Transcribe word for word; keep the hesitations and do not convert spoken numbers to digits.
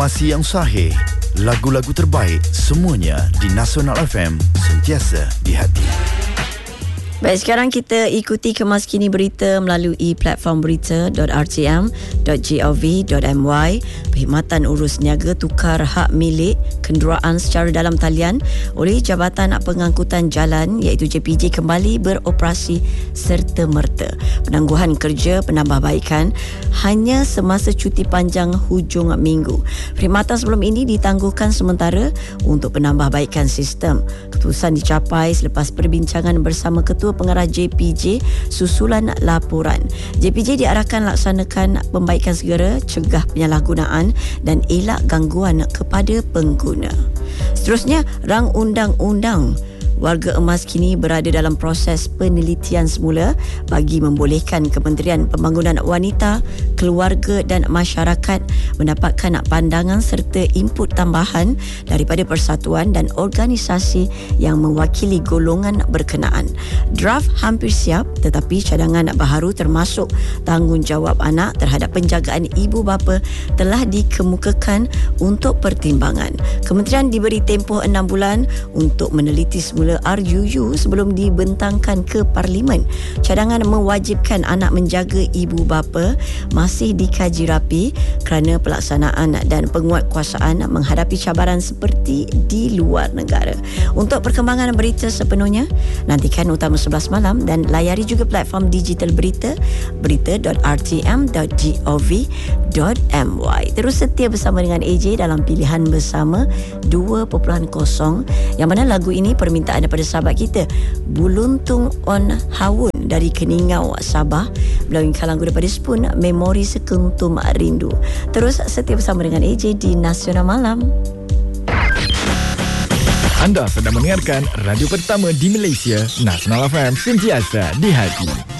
Masih yang sahih, lagu-lagu terbaik semuanya di Nasional F M, sentiasa di hati. Baik, sekarang kita ikuti kemas kini berita melalui platform berita dot r t m dot gov dot m y. Perkhidmatan urus niaga tukar hak milik kenderaan secara dalam talian oleh Jabatan Pengangkutan Jalan iaitu J P J kembali beroperasi serta-merta. Penangguhan kerja penambahbaikan hanya semasa cuti panjang hujung minggu. Perkhidmatan sebelum ini ditangguhkan sementara untuk penambahbaikan sistem. Keputusan dicapai selepas perbincangan bersama Ketua Pengarah J P J susulan laporan. J P J diarahkan laksanakan pembaikan segera, cegah penyalahgunaan dan elak gangguan kepada pengguna. Seterusnya, rang undang-undang warga emas kini berada dalam proses penelitian semula bagi membolehkan Kementerian Pembangunan Wanita, Keluarga dan Masyarakat mendapatkan pandangan serta input tambahan daripada persatuan dan organisasi yang mewakili golongan berkenaan. Draft hampir siap, tetapi cadangan baharu termasuk tanggungjawab anak terhadap penjagaan ibu bapa telah dikemukakan untuk pertimbangan. Kementerian diberi tempoh enam bulan untuk meneliti semula R U U sebelum dibentangkan ke Parlimen. Cadangan mewajibkan anak menjaga ibu bapa masih dikaji rapi kerana pelaksanaan dan penguatkuasaan menghadapi cabaran seperti di luar negara. Untuk perkembangan berita sepenuhnya, nantikan Utama sebelas malam dan layari juga platform digital berita berita dot r t m dot gov dot m y. Terus setia bersama dengan A J dalam pilihan bersama dua titik kosong, yang mana lagu ini permintaan daripada sahabat kita Buluntung On Hawun dari Keningau, Sabah, melawingkan lagu daripada Spoon, Memori Sekuntum Rindu. Terus setia bersama dengan A J di Nasional Malam. Anda sedang mendengarkan radio pertama di Malaysia, Nasional F M, sentiasa di hati.